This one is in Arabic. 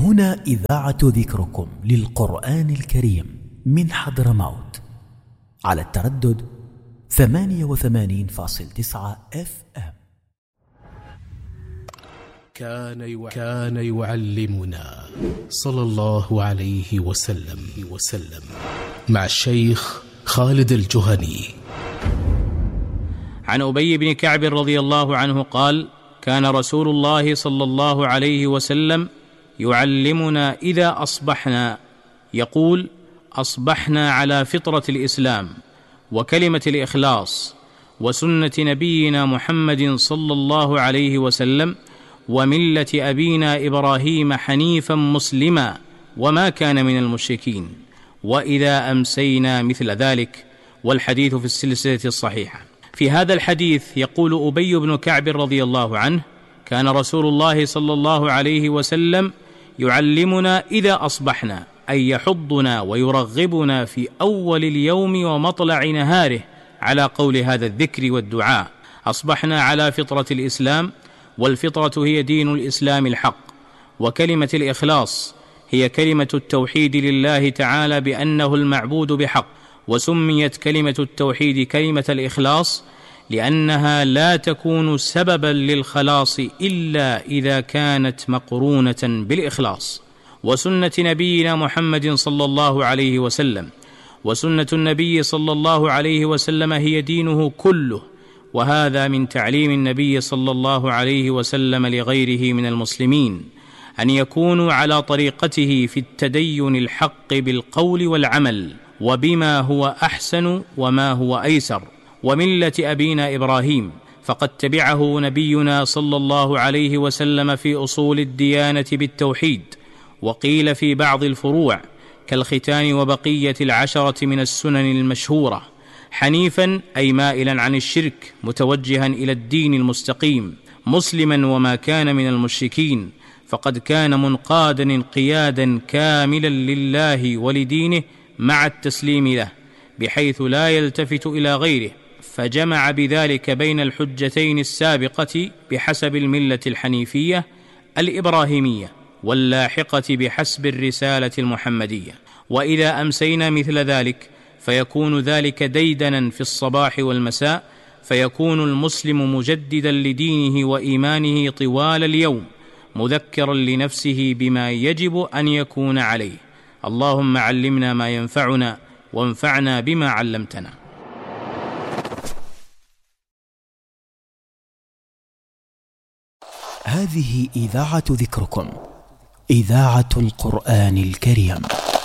هنا إذاعة ذكركم للقرآن الكريم من حضرموت على التردد 88.9 FM. كان يعلمنا صلى الله عليه وسلم مع الشيخ خالد الجهني. عن أبي بن كعب رضي الله عنه قال: كان رسول الله صلى الله عليه وسلم يعلمنا إذا أصبحنا، يقول: أصبحنا على فطرة الإسلام وكلمة الإخلاص وسنة نبينا محمد صلى الله عليه وسلم وملة أبينا إبراهيم حنيفا مسلما وما كان من المشركين، وإذا أمسينا مثل ذلك. والحديث في السلسلة الصحيحة. في هذا الحديث يقول أبي بن كعب رضي الله عنه: كان رسول الله صلى الله عليه وسلم يعلمنا إذا أصبحنا، أي يحضنا ويرغبنا في أول اليوم ومطلع نهاره على قول هذا الذكر والدعاء. أصبحنا على فطرة الإسلام، والفطرة هي دين الإسلام الحق، وكلمة الإخلاص هي كلمة التوحيد لله تعالى بأنه المعبود بحق. وسميت كلمة التوحيد كلمة الإخلاص لأنها لا تكون سببا للخلاص إلا إذا كانت مقرونة بالإخلاص. وسنة نبينا محمد صلى الله عليه وسلم، وسنة النبي صلى الله عليه وسلم هي دينه كله، وهذا من تعليم النبي صلى الله عليه وسلم لغيره من المسلمين أن يكونوا على طريقته في التدين الحق بالقول والعمل، وبما هو أحسن وما هو أيسر، وملة أبينا إبراهيم، فقد تبعه نبينا صلى الله عليه وسلم في أصول الديانة بالتوحيد، وقيل في بعض الفروع كالختان وبقية العشرة من السنن المشهورة. حنيفا أي مائلا عن الشرك متوجها إلى الدين المستقيم، مسلما وما كان من المشركين، فقد كان منقادا انقيادا كاملا لله ولدينه مع التسليم له، بحيث لا يلتفت إلى غيره، فجمع بذلك بين الحجتين السابقة بحسب الملة الحنيفية الإبراهيمية، واللاحقة بحسب الرسالة المحمدية. وإذا أمسينا مثل ذلك فيكون ذلك ديدنا في الصباح والمساء، فيكون المسلم مجددا لدينه وإيمانه طوال اليوم، مذكرا لنفسه بما يجب أن يكون عليه. اللهم علمنا ما ينفعنا وانفعنا بما علمتنا. هذه إذاعة ذكركم، إذاعة القرآن الكريم.